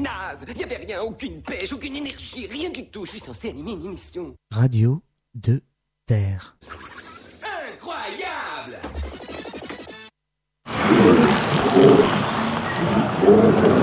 naze. Y avait rien, aucune pêche, aucune énergie, rien du tout. Je suis censé animer une émission. Radio de Terre. Incroyable!